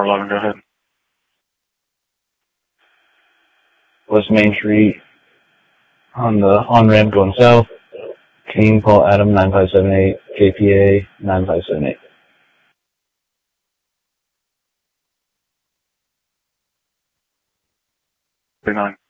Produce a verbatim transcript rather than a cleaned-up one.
four eleven, go ahead. West Main Street on the on-ramp going south. King Paul Adam nine five seven eight, J P A nine five seven eight. nine.